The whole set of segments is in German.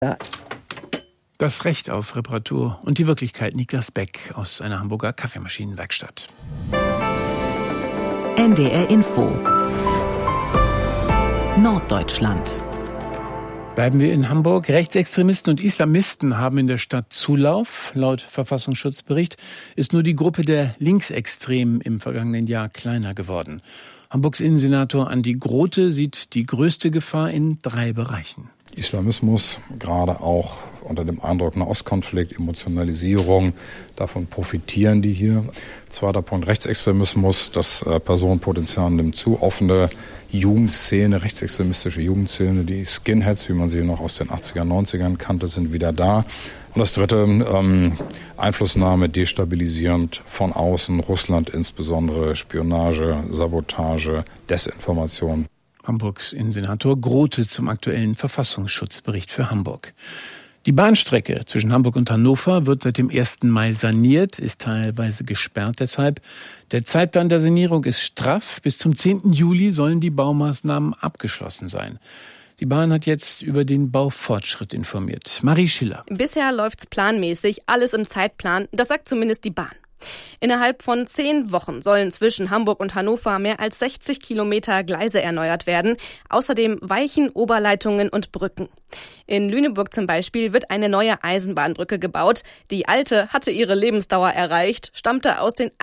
Das Recht auf Reparatur und die Wirklichkeit. Niklas Beck aus einer Hamburger Kaffeemaschinenwerkstatt. NDR Info Norddeutschland. Bleiben wir in Hamburg. Rechtsextremisten und Islamisten haben in der Stadt Zulauf. Laut Verfassungsschutzbericht ist nur die Gruppe der Linksextremen im vergangenen Jahr kleiner geworden. Hamburgs Innensenator Andi Grote sieht die größte Gefahr in 3 Bereichen. Islamismus, gerade auch unter dem Eindruck Nahostkonflikt, Emotionalisierung, davon profitieren die hier. Zweiter Punkt, Rechtsextremismus, das Personenpotenzial nimmt zu, offene Jugendszene, rechtsextremistische Jugendszene, die Skinheads, wie man sie noch aus den 80er, 90ern kannte, sind wieder da. Und das dritte, Einflussnahme, destabilisierend von außen, Russland insbesondere, Spionage, Sabotage, Desinformation. Hamburgs Innensenator Grote zum aktuellen Verfassungsschutzbericht für Hamburg. Die Bahnstrecke zwischen Hamburg und Hannover wird seit dem 1. Mai saniert, ist teilweise gesperrt deshalb. Der Zeitplan der Sanierung ist straff. Bis zum 10. Juli sollen die Baumaßnahmen abgeschlossen sein. Die Bahn hat jetzt über den Baufortschritt informiert. Marie Schiller. Bisher läuft's planmäßig, alles im Zeitplan. Das sagt zumindest die Bahn. Innerhalb von 10 Wochen sollen zwischen Hamburg und Hannover mehr als 60 Kilometer Gleise erneuert werden. Außerdem Weichen, Oberleitungen und Brücken. In Lüneburg zum Beispiel wird eine neue Eisenbahnbrücke gebaut. Die alte hatte ihre Lebensdauer erreicht, stammte aus den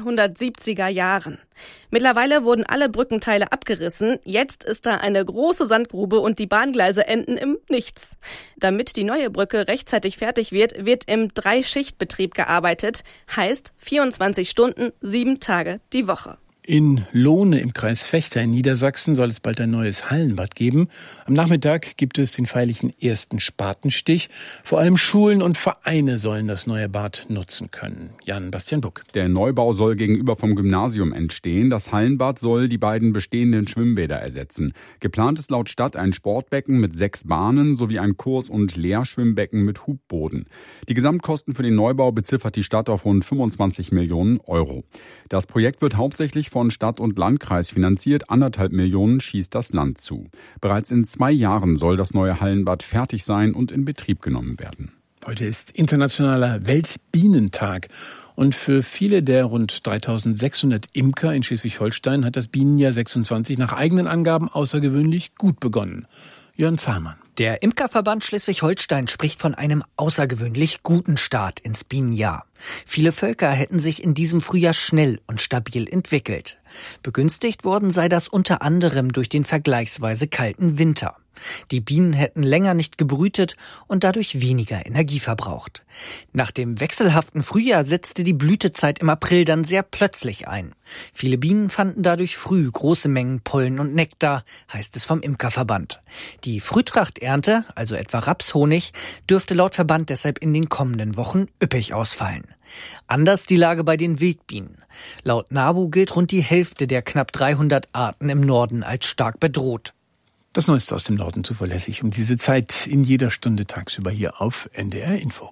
1870er Jahren. Mittlerweile wurden alle Brückenteile abgerissen. Jetzt ist da eine große Sandgrube und die Bahngleise enden im Nichts. Damit die neue Brücke rechtzeitig fertig wird, wird im 3-Schicht-Betrieb gearbeitet. Heißt 24 Stunden, 7 Tage die Woche. In Lohne im Kreis Vechta in Niedersachsen soll es bald ein neues Hallenbad geben. Am Nachmittag gibt es den feierlichen ersten Spatenstich. Vor allem Schulen und Vereine sollen das neue Bad nutzen können. Jan-Bastian Buck. Der Neubau soll gegenüber vom Gymnasium entstehen. Das Hallenbad soll die beiden bestehenden Schwimmbäder ersetzen. Geplant ist laut Stadt ein Sportbecken mit 6 Bahnen sowie ein Kurs- und Leerschwimmbecken mit Hubboden. Die Gesamtkosten für den Neubau beziffert die Stadt auf rund 25 Millionen Euro. Das Projekt wird hauptsächlich von Stadt und Landkreis finanziert. 1,5 Millionen schießt das Land zu. Bereits in 2 Jahren soll das neue Hallenbad fertig sein und in Betrieb genommen werden. Heute ist internationaler Weltbienentag. Und für viele der rund 3600 Imker in Schleswig-Holstein hat das Bienenjahr 26 nach eigenen Angaben außergewöhnlich gut begonnen. Jörn Zahlmann. Der Imkerverband Schleswig-Holstein spricht von einem außergewöhnlich guten Start ins Bienenjahr. Viele Völker hätten sich in diesem Frühjahr schnell und stabil entwickelt. Begünstigt worden sei das unter anderem durch den vergleichsweise kalten Winter. Die Bienen hätten länger nicht gebrütet und dadurch weniger Energie verbraucht. Nach dem wechselhaften Frühjahr setzte die Blütezeit im April dann sehr plötzlich ein. Viele Bienen fanden dadurch früh große Mengen Pollen und Nektar, heißt es vom Imkerverband. Die Frühtrachternte, also etwa Rapshonig, dürfte laut Verband deshalb in den kommenden Wochen üppig ausfallen. Anders die Lage bei den Wildbienen. Laut NABU gilt rund die Hälfte der knapp 300 Arten im Norden als stark bedroht. Das Neueste aus dem Norden zuverlässig um diese Zeit in jeder Stunde tagsüber hier auf NDR Info.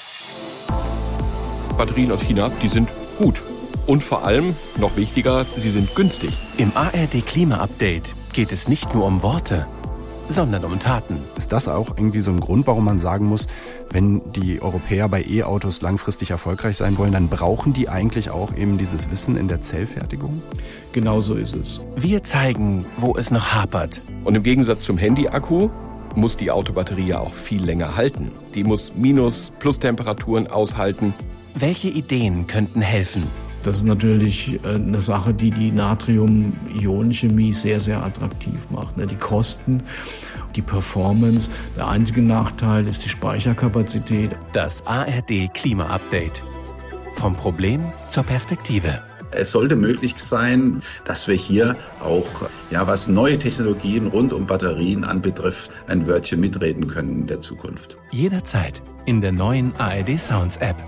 Batterien aus China, die sind gut. Und vor allem, noch wichtiger, sie sind günstig. Im ARD Klima-Update geht es nicht nur um Worte, sondern um Taten. Ist das auch irgendwie so ein Grund, warum man sagen muss, wenn die Europäer bei E-Autos langfristig erfolgreich sein wollen, dann brauchen die eigentlich auch eben dieses Wissen in der Zellfertigung? Genau so ist es. Wir zeigen, wo es noch hapert. Und im Gegensatz zum Handy-Akku muss die Autobatterie ja auch viel länger halten. Die muss Minus-, Plus-Temperaturen aushalten. Welche Ideen könnten helfen? Das ist natürlich eine Sache, die die Natrium-Ionen-Chemie sehr, sehr attraktiv macht. Die Kosten, die Performance. Der einzige Nachteil ist die Speicherkapazität. Das ARD Klima-Update. Vom Problem zur Perspektive. Es sollte möglich sein, dass wir hier auch, was neue Technologien rund um Batterien anbetrifft, ein Wörtchen mitreden können in der Zukunft. Jederzeit in der neuen ARD Sounds App.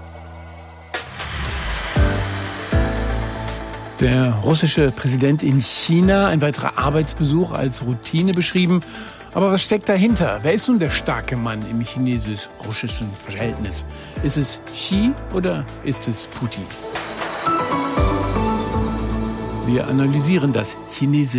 Der russische Präsident in China, ein weiterer Arbeitsbesuch als Routine beschrieben. Aber was steckt dahinter? Wer ist nun der starke Mann im chinesisch-russischen Verhältnis? Ist es Xi oder ist es Putin? Wir analysieren das chinesisch-russische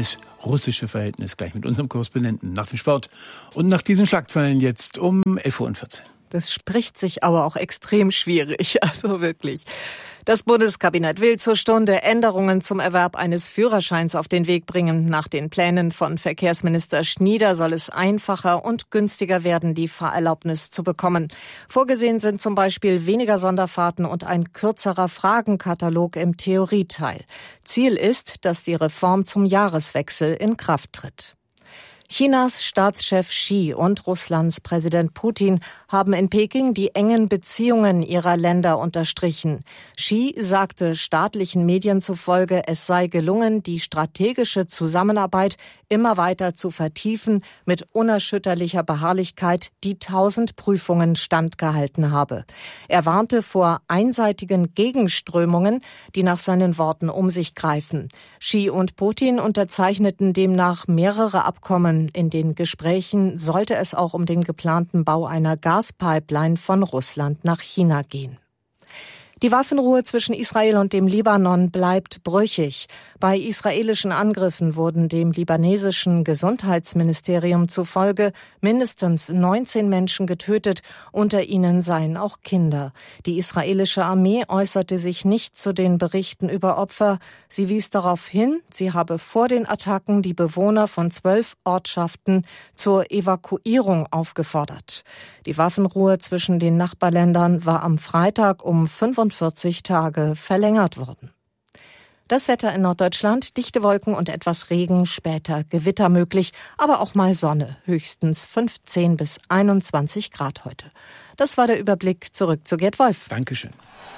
russische Verhältnis. Gleich mit unserem Korrespondenten nach dem Sport. Und nach diesen Schlagzeilen jetzt um 11:14 Uhr. Das spricht sich aber auch extrem schwierig, also wirklich. Das Bundeskabinett will zur Stunde Änderungen zum Erwerb eines Führerscheins auf den Weg bringen. Nach den Plänen von Verkehrsminister Schnieder soll es einfacher und günstiger werden, die Fahrerlaubnis zu bekommen. Vorgesehen sind zum Beispiel weniger Sonderfahrten und ein kürzerer Fragenkatalog im Theorieteil. Ziel ist, dass die Reform zum Jahreswechsel in Kraft tritt. Chinas Staatschef Xi und Russlands Präsident Putin haben in Peking die engen Beziehungen ihrer Länder unterstrichen. Xi sagte staatlichen Medien zufolge, es sei gelungen, die strategische Zusammenarbeit immer weiter zu vertiefen, mit unerschütterlicher Beharrlichkeit, die 1000 Prüfungen standgehalten habe. Er warnte vor einseitigen Gegenströmungen, die nach seinen Worten um sich greifen. Xi und Putin unterzeichneten demnach mehrere Abkommen. In den Gesprächen sollte es auch um den geplanten Bau einer Gaspipeline von Russland nach China gehen. Die Waffenruhe zwischen Israel und dem Libanon bleibt brüchig. Bei israelischen Angriffen wurden dem libanesischen Gesundheitsministerium zufolge mindestens 19 Menschen getötet, unter ihnen seien auch Kinder. Die israelische Armee äußerte sich nicht zu den Berichten über Opfer. Sie wies darauf hin, sie habe vor den Attacken die Bewohner von 12 Ortschaften zur Evakuierung aufgefordert. Die Waffenruhe zwischen den Nachbarländern war am Freitag um 45 Tage verlängert worden. Das Wetter in Norddeutschland, dichte Wolken und etwas Regen, später Gewitter möglich, aber auch mal Sonne, höchstens 15 bis 21 Grad heute. Das war der Überblick, zurück zu Gerd Wolf. Dankeschön.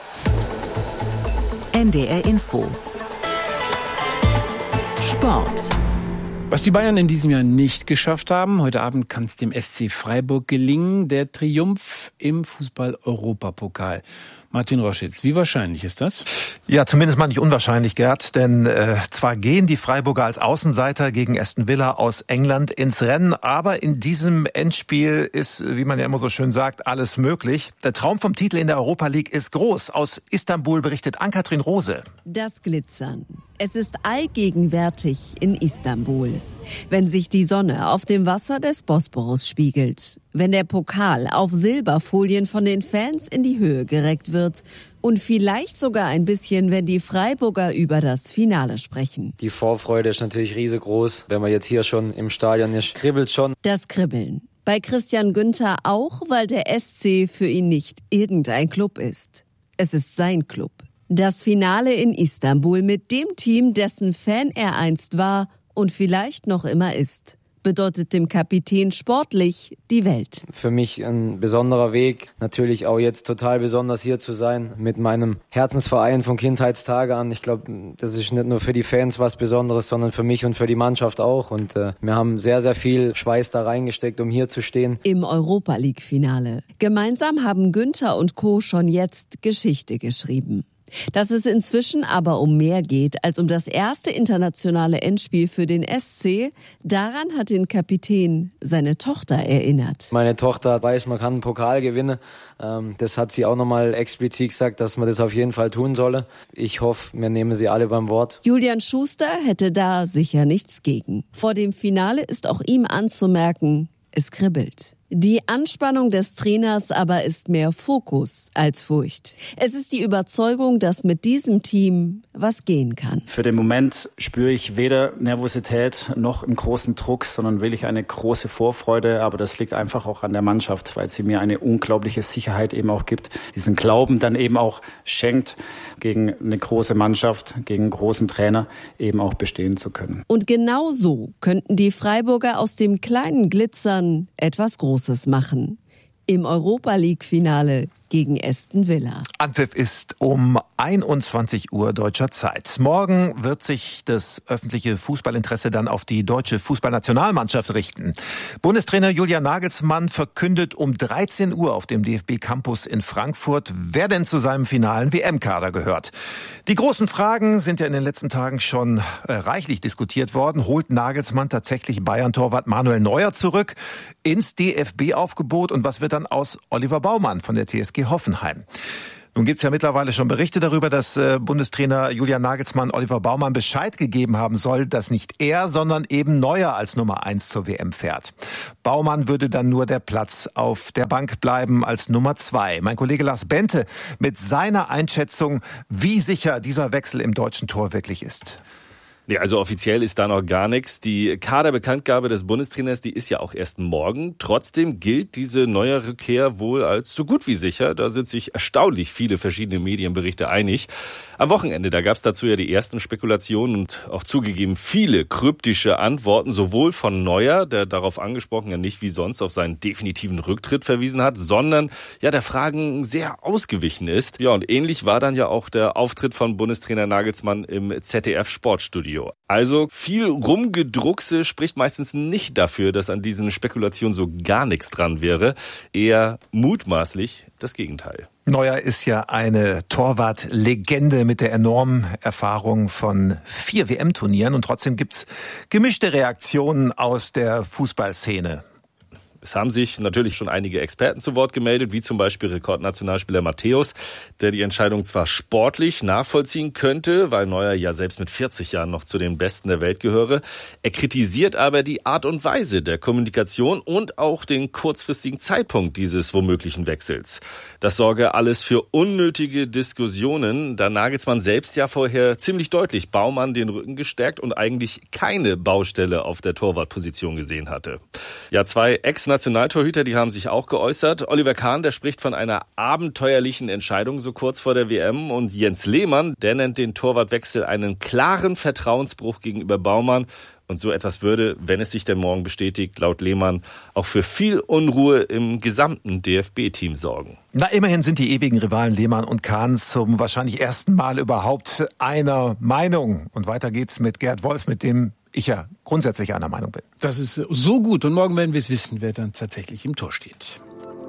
NDR Info. Sport. Was die Bayern in diesem Jahr nicht geschafft haben, heute Abend kann es dem SC Freiburg gelingen, der Triumph im Fußball-Europapokal. Martin Roschitz, wie wahrscheinlich ist das? Ja, zumindest mal nicht unwahrscheinlich, Gerd, denn zwar gehen die Freiburger als Außenseiter gegen Aston Villa aus England ins Rennen, aber in diesem Endspiel ist, wie man ja immer so schön sagt, alles möglich. Der Traum vom Titel in der Europa League ist groß. Aus Istanbul berichtet Ann-Kathrin Rose. Das Glitzern. Es ist allgegenwärtig in Istanbul. Wenn sich die Sonne auf dem Wasser des Bosporus spiegelt, wenn der Pokal auf Silberfolien von den Fans in die Höhe gereckt wird und vielleicht sogar ein bisschen, wenn die Freiburger über das Finale sprechen. Die Vorfreude ist natürlich riesengroß, wenn man jetzt hier schon im Stadion ist, kribbelt schon. Das Kribbeln. Bei Christian Günther auch, weil der SC für ihn nicht irgendein Club ist. Es ist sein Club. Das Finale in Istanbul mit dem Team, dessen Fan er einst war und vielleicht noch immer ist, bedeutet dem Kapitän sportlich die Welt. Für mich ein besonderer Weg, natürlich auch jetzt total besonders hier zu sein, mit meinem Herzensverein von Kindheitstage an. Ich glaube, das ist nicht nur für die Fans was Besonderes, sondern für mich und für die Mannschaft auch. Und wir haben sehr, sehr viel Schweiß da reingesteckt, um hier zu stehen. Im Europa-League-Finale. Gemeinsam haben Günther und Co. schon jetzt Geschichte geschrieben. Dass es inzwischen aber um mehr geht als um das erste internationale Endspiel für den SC, daran hat den Kapitän seine Tochter erinnert. Meine Tochter weiß, man kann einen Pokal gewinnen. Das hat sie auch nochmal explizit gesagt, dass man das auf jeden Fall tun solle. Ich hoffe, wir nehmen sie alle beim Wort. Julian Schuster hätte da sicher nichts gegen. Vor dem Finale ist auch ihm anzumerken, es kribbelt. Die Anspannung des Trainers aber ist mehr Fokus als Furcht. Es ist die Überzeugung, dass mit diesem Team was gehen kann. Für den Moment spüre ich weder Nervosität noch einen großen Druck, sondern wirklich eine große Vorfreude. Aber das liegt einfach auch an der Mannschaft, weil sie mir eine unglaubliche Sicherheit eben auch gibt. Diesen Glauben dann eben auch schenkt, gegen eine große Mannschaft, gegen einen großen Trainer eben auch bestehen zu können. Und genau so könnten die Freiburger aus dem kleinen Glitzern etwas Großes machen. Im Europa-League-Finale gegen Aston Villa. Anpfiff ist um 21 Uhr deutscher Zeit. Morgen wird sich das öffentliche Fußballinteresse dann auf die deutsche Fußballnationalmannschaft richten. Bundestrainer Julian Nagelsmann verkündet um 13 Uhr auf dem DFB-Campus in Frankfurt, wer denn zu seinem finalen WM-Kader gehört. Die großen Fragen sind ja in den letzten Tagen schon reichlich diskutiert worden. Holt Nagelsmann tatsächlich Bayern-Torwart Manuel Neuer zurück ins DFB-Aufgebot? Und was wird dann aus Oliver Baumann von der TSG Hoffenheim? Nun gibt's ja mittlerweile schon Berichte darüber, dass Bundestrainer Julian Nagelsmann Oliver Baumann Bescheid gegeben haben soll, dass nicht er, sondern eben Neuer als Nummer 1 zur WM fährt. Baumann würde dann nur der Platz auf der Bank bleiben als Nummer 2. Mein Kollege Lars Bente mit seiner Einschätzung, wie sicher dieser Wechsel im deutschen Tor wirklich ist. Nee, also offiziell ist da noch gar nichts. Die Kaderbekanntgabe des Bundestrainers, die ist ja auch erst morgen. Trotzdem gilt diese neue Rückkehr wohl als so gut wie sicher. Da sind sich erstaunlich viele verschiedene Medienberichte einig. Am Wochenende, da gab es dazu ja die ersten Spekulationen und auch zugegeben viele kryptische Antworten, sowohl von Neuer, der darauf angesprochen ja nicht wie sonst auf seinen definitiven Rücktritt verwiesen hat, sondern ja der Fragen sehr ausgewichen ist. Ja, und ähnlich war dann ja auch der Auftritt von Bundestrainer Nagelsmann im ZDF-Sportstudio. Also viel Rumgedruckse spricht meistens nicht dafür, dass an diesen Spekulationen so gar nichts dran wäre. Eher mutmaßlich das Gegenteil. Neuer ist ja eine Torwart-Legende mit der enormen Erfahrung von 4 WM-Turnieren und trotzdem gibt's gemischte Reaktionen aus der Fußballszene. Es haben sich natürlich schon einige Experten zu Wort gemeldet, wie zum Beispiel Rekordnationalspieler Matthäus, der die Entscheidung zwar sportlich nachvollziehen könnte, weil Neuer ja selbst mit 40 Jahren noch zu den Besten der Welt gehöre. Er kritisiert aber die Art und Weise der Kommunikation und auch den kurzfristigen Zeitpunkt dieses womöglichen Wechsels. Das sorge alles für unnötige Diskussionen, da Nagelsmann selbst ja vorher ziemlich deutlich Baumann den Rücken gestärkt und eigentlich keine Baustelle auf der Torwartposition gesehen hatte. Ja, 2 Ex-Nationaltorhüter, die haben sich auch geäußert. Oliver Kahn, der spricht von einer abenteuerlichen Entscheidung so kurz vor der WM. Und Jens Lehmann, der nennt den Torwartwechsel einen klaren Vertrauensbruch gegenüber Baumann. Und so etwas würde, wenn es sich denn morgen bestätigt, laut Lehmann auch für viel Unruhe im gesamten DFB-Team sorgen. Na, immerhin sind die ewigen Rivalen Lehmann und Kahn zum wahrscheinlich ersten Mal überhaupt einer Meinung. Und weiter geht's mit Gerd Wolf, mit dem ich ja grundsätzlich einer Meinung bin. Das ist so gut. Und morgen werden wir es wissen, wer dann tatsächlich im Tor steht.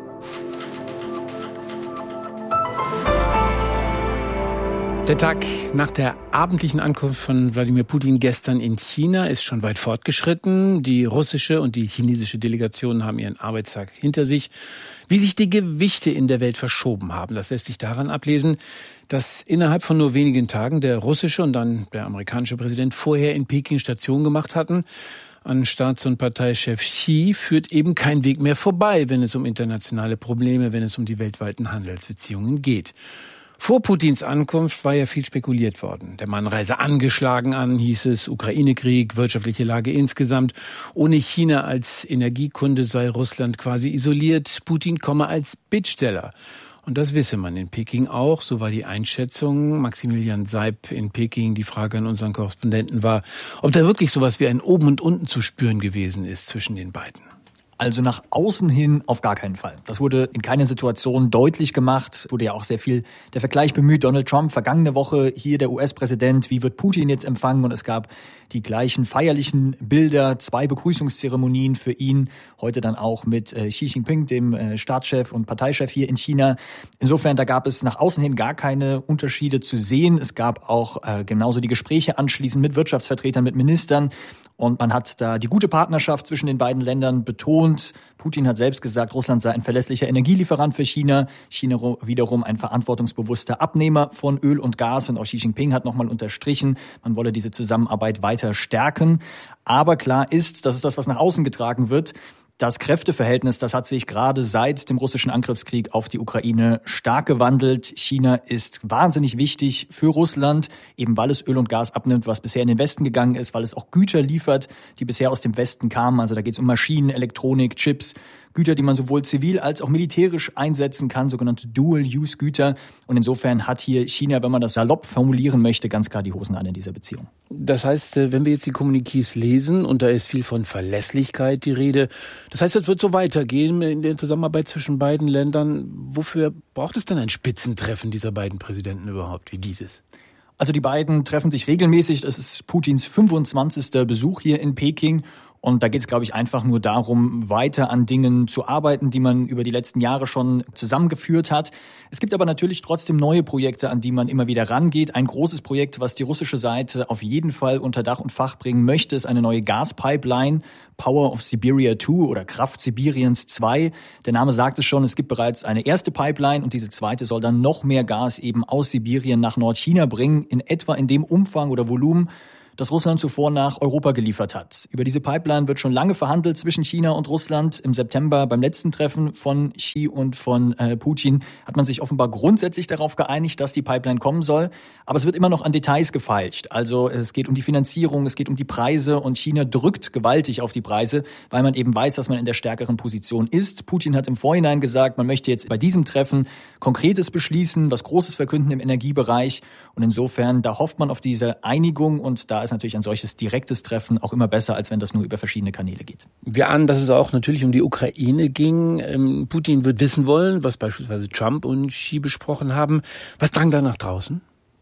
Der Tag nach der abendlichen Ankunft von Wladimir Putin gestern in China ist schon weit fortgeschritten. Die russische und die chinesische Delegation haben ihren Arbeitstag hinter sich. Wie sich die Gewichte in der Welt verschoben haben, das lässt sich daran ablesen, dass innerhalb von nur wenigen Tagen der russische und dann der amerikanische Präsident vorher in Peking Station gemacht hatten. An Staats- und Parteichef Xi führt eben kein Weg mehr vorbei, wenn es um internationale Probleme, wenn es um die weltweiten Handelsbeziehungen geht. Vor Putins Ankunft war ja viel spekuliert worden. Der Mann reise angeschlagen an, hieß es, Ukraine-Krieg, wirtschaftliche Lage insgesamt. Ohne China als Energiekunde sei Russland quasi isoliert. Putin komme als Bittsteller. Und das wisse man in Peking auch, so war die Einschätzung. Maximilian Seib in Peking, die Frage an unseren Korrespondenten war, ob da wirklich sowas wie ein Oben und Unten zu spüren gewesen ist zwischen den beiden. Also nach außen hin auf gar keinen Fall. Das wurde in keiner Situation deutlich gemacht. Wurde ja auch sehr viel der Vergleich bemüht. Donald Trump vergangene Woche, hier der US-Präsident, wie wird Putin jetzt empfangen? Und es gab die gleichen feierlichen Bilder, 2 Begrüßungszeremonien für ihn. Heute dann auch mit Xi Jinping, dem Staatschef und Parteichef hier in China. Insofern, da gab es nach außen hin gar keine Unterschiede zu sehen. Es gab auch genauso die Gespräche anschließend mit Wirtschaftsvertretern, mit Ministern. Und man hat da die gute Partnerschaft zwischen den beiden Ländern betont. Putin hat selbst gesagt, Russland sei ein verlässlicher Energielieferant für China. China wiederum ein verantwortungsbewusster Abnehmer von Öl und Gas. Und auch Xi Jinping hat nochmal unterstrichen, man wolle diese Zusammenarbeit weiter stärken. Aber klar ist, das ist das, was nach außen getragen wird, das Kräfteverhältnis, das hat sich gerade seit dem russischen Angriffskrieg auf die Ukraine stark gewandelt. China ist wahnsinnig wichtig für Russland, eben weil es Öl und Gas abnimmt, was bisher in den Westen gegangen ist, weil es auch Güter liefert, die bisher aus dem Westen kamen. Also da geht es um Maschinen, Elektronik, Chips, Güter, die man sowohl zivil als auch militärisch einsetzen kann, sogenannte Dual-Use-Güter. Und insofern hat hier China, wenn man das salopp formulieren möchte, ganz klar die Hosen an in dieser Beziehung. Das heißt, wenn wir jetzt die Kommuniqués lesen, und da ist viel von Verlässlichkeit die Rede, das heißt, es wird so weitergehen in der Zusammenarbeit zwischen beiden Ländern. Wofür braucht es denn ein Spitzentreffen dieser beiden Präsidenten überhaupt, wie dieses? Also die beiden treffen sich regelmäßig. Das ist Putins 25. Besuch hier in Peking. Und da geht es, glaube ich, einfach nur darum, weiter an Dingen zu arbeiten, die man über die letzten Jahre schon zusammengeführt hat. Es gibt aber natürlich trotzdem neue Projekte, an die man immer wieder rangeht. Ein großes Projekt, was die russische Seite auf jeden Fall unter Dach und Fach bringen möchte, ist eine neue Gaspipeline, Power of Siberia 2 oder Kraft Sibiriens 2. Der Name sagt es schon, es gibt bereits eine erste Pipeline und diese zweite soll dann noch mehr Gas eben aus Sibirien nach Nordchina bringen, in etwa in dem Umfang oder Volumen, das Russland zuvor nach Europa geliefert hat. Über diese Pipeline wird schon lange verhandelt zwischen China und Russland. Im September beim letzten Treffen von Xi und von Putin hat man sich offenbar grundsätzlich darauf geeinigt, dass die Pipeline kommen soll. Aber es wird immer noch an Details gefeilscht. Also es geht um die Finanzierung, es geht um die Preise und China drückt gewaltig auf die Preise, weil man eben weiß, dass man in der stärkeren Position ist. Putin hat im Vorhinein gesagt, man möchte jetzt bei diesem Treffen Konkretes beschließen, was Großes verkünden im Energiebereich. Und insofern, da hofft man auf diese Einigung und da ist natürlich ein solches direktes Treffen auch immer besser, als wenn das nur über verschiedene Kanäle geht. Wir ahnen, dass es auch natürlich um die Ukraine ging. Putin wird wissen wollen, was beispielsweise Trump und Xi besprochen haben. Was drang da nach draußen?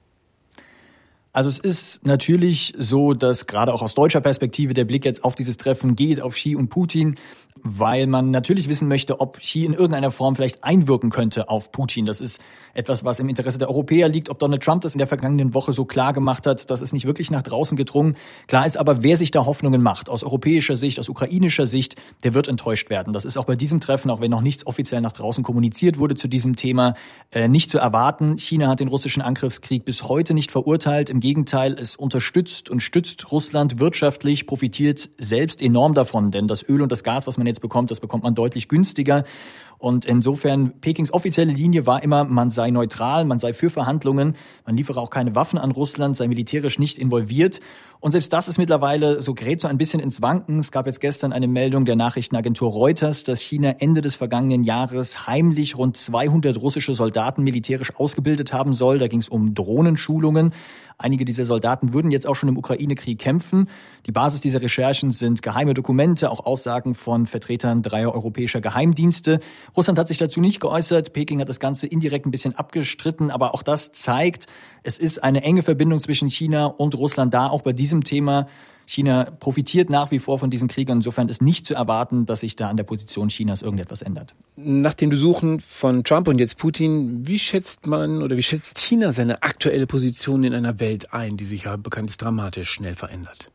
Also es ist natürlich so, dass gerade auch aus deutscher Perspektive der Blick jetzt auf dieses Treffen geht, auf Xi und Putin, weil man natürlich wissen möchte, ob Xi in irgendeiner Form vielleicht einwirken könnte auf Putin. Das ist etwas, was im Interesse der Europäer liegt. Ob Donald Trump das in der vergangenen Woche so klar gemacht hat, das ist nicht wirklich nach draußen gedrungen. Klar ist aber, wer sich da Hoffnungen macht, aus europäischer Sicht, aus ukrainischer Sicht, der wird enttäuscht werden. Das ist auch bei diesem Treffen, auch wenn noch nichts offiziell nach draußen kommuniziert wurde zu diesem Thema, nicht zu erwarten. China hat den russischen Angriffskrieg bis heute nicht verurteilt. Im Gegenteil, es unterstützt und stützt Russland wirtschaftlich, profitiert selbst enorm davon. Denn das Öl und das Gas, was man jetzt bekommt, das bekommt man deutlich günstiger. Und insofern, Pekings offizielle Linie war immer, man sei neutral, man sei für Verhandlungen, man liefere auch keine Waffen an Russland, sei militärisch nicht involviert. Und selbst das ist mittlerweile gerät so ein bisschen ins Wanken. Es gab jetzt gestern eine Meldung der Nachrichtenagentur Reuters, dass China Ende des vergangenen Jahres heimlich rund 200 russische Soldaten militärisch ausgebildet haben soll. Da ging es um Drohnenschulungen. Einige dieser Soldaten würden jetzt auch schon im Ukraine-Krieg kämpfen. Die Basis dieser Recherchen sind geheime Dokumente, auch Aussagen von Vertretern 3 europäischer Geheimdienste. Russland hat sich dazu nicht geäußert. Peking hat das Ganze indirekt ein bisschen abgestritten. Aber auch das zeigt, es ist eine enge Verbindung zwischen China und Russland da, auch bei diesem Thema. China profitiert nach wie vor von diesem Krieg. Insofern ist nicht zu erwarten, dass sich da an der Position Chinas irgendetwas ändert. Nach den Besuchen von Trump und jetzt Putin, wie schätzt China seine aktuelle Position in einer Welt ein, die sich ja bekanntlich dramatisch schnell verändert?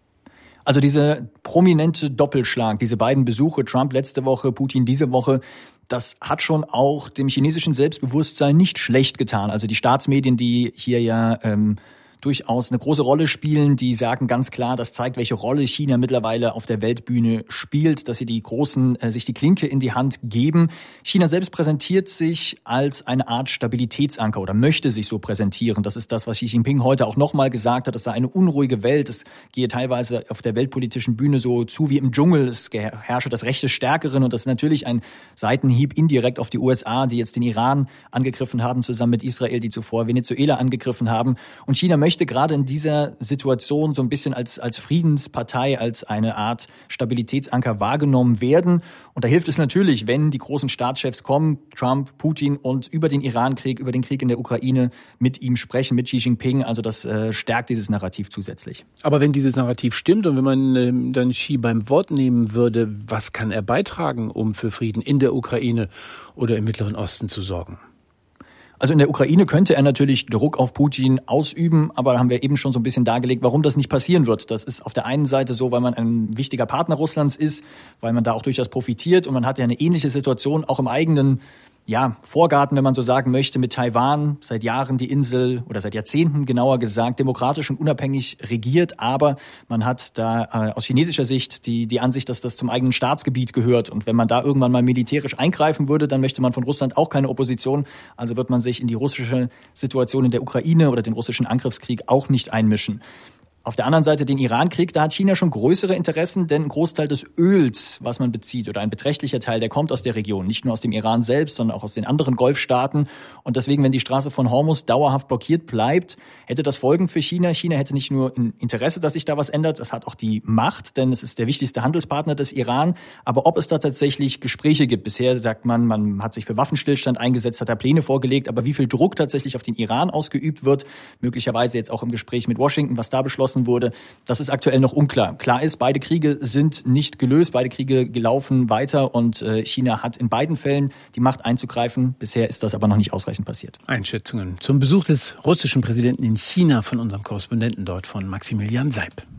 Also dieser prominente Doppelschlag, diese beiden Besuche, Trump letzte Woche, Putin diese Woche, das hat schon auch dem chinesischen Selbstbewusstsein nicht schlecht getan. Also die Staatsmedien, die hier ja durchaus eine große Rolle spielen, die sagen ganz klar, das zeigt, welche Rolle China mittlerweile auf der Weltbühne spielt, dass sie die Großen sich die Klinke in die Hand geben. China selbst präsentiert sich als eine Art Stabilitätsanker oder möchte sich so präsentieren. Das ist das, was Xi Jinping heute auch nochmal gesagt hat. Es sei eine unruhige Welt. Es gehe teilweise auf der weltpolitischen Bühne so zu wie im Dschungel. Es herrsche das Recht des Stärkeren und das ist natürlich ein Seitenhieb indirekt auf die USA, die jetzt den Iran angegriffen haben, zusammen mit Israel, die zuvor Venezuela angegriffen haben. Und China möchte gerade in dieser Situation so ein bisschen als Friedenspartei, als eine Art Stabilitätsanker wahrgenommen werden. Und da hilft es natürlich, wenn die großen Staatschefs kommen, Trump, Putin, und über den Iran-Krieg, über den Krieg in der Ukraine mit ihm sprechen, mit Xi Jinping. Also das stärkt dieses Narrativ zusätzlich. Aber wenn dieses Narrativ stimmt und wenn man dann Xi beim Wort nehmen würde, was kann er beitragen, um für Frieden in der Ukraine oder im Mittleren Osten zu sorgen? Also in der Ukraine könnte er natürlich Druck auf Putin ausüben, aber da haben wir eben schon so ein bisschen dargelegt, warum das nicht passieren wird. Das ist auf der einen Seite so, weil man ein wichtiger Partner Russlands ist, weil man da auch durchaus profitiert und man hat ja eine ähnliche Situation auch im eigenen Vorgarten, wenn man so sagen möchte, mit Taiwan. Seit Jahren die Insel, oder seit Jahrzehnten genauer gesagt, demokratisch und unabhängig regiert. Aber man hat da aus chinesischer Sicht die Ansicht, dass das zum eigenen Staatsgebiet gehört. Und wenn man da irgendwann mal militärisch eingreifen würde, dann möchte man von Russland auch keine Opposition. Also wird man sich in die russische Situation in der Ukraine oder den russischen Angriffskrieg auch nicht einmischen. Auf der anderen Seite den Iran-Krieg, da hat China schon größere Interessen, denn ein Großteil des Öls, was man bezieht, oder ein beträchtlicher Teil, der kommt aus der Region. Nicht nur aus dem Iran selbst, sondern auch aus den anderen Golfstaaten. Und deswegen, wenn die Straße von Hormuz dauerhaft blockiert bleibt, hätte das Folgen für China. China hätte nicht nur ein Interesse, dass sich da was ändert, das hat auch die Macht, denn es ist der wichtigste Handelspartner des Iran. Aber ob es da tatsächlich Gespräche gibt, bisher sagt man hat sich für Waffenstillstand eingesetzt, hat da Pläne vorgelegt, aber wie viel Druck tatsächlich auf den Iran ausgeübt wird, möglicherweise jetzt auch im Gespräch mit Washington, was da beschlossen geschossen wurde, das ist aktuell noch unklar. Klar ist, beide Kriege sind nicht gelöst, beide Kriege laufen weiter und China hat in beiden Fällen die Macht einzugreifen. Bisher ist das aber noch nicht ausreichend passiert. Einschätzungen zum Besuch des russischen Präsidenten in China von unserem Korrespondenten dort, von Maximilian Seib.